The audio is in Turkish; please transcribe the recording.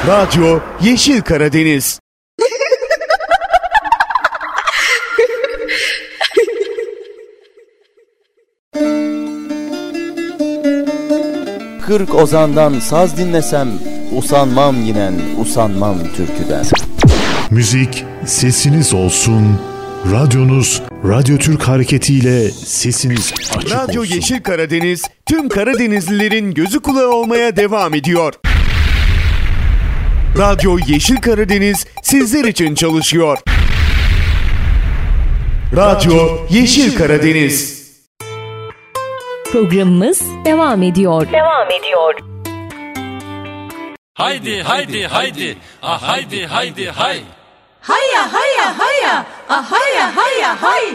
Radyo Yeşil Karadeniz. Kırk ozandan saz dinlesem, usanmam yinen, usanmam türküden. Müzik sesiniz olsun, radyonuz Radyo Türk hareketiyle sesiniz açık Radyo olsun. Yeşil Karadeniz tüm Karadenizlilerin gözü kulağı olmaya devam ediyor. Radyo Yeşil Karadeniz sizler için çalışıyor. Radyo Yeşil Karadeniz. Programımız devam ediyor. Haydi haydi haydi, ah haydi haydi hay. Hayya hayya hayya, ah hayya hayya hay.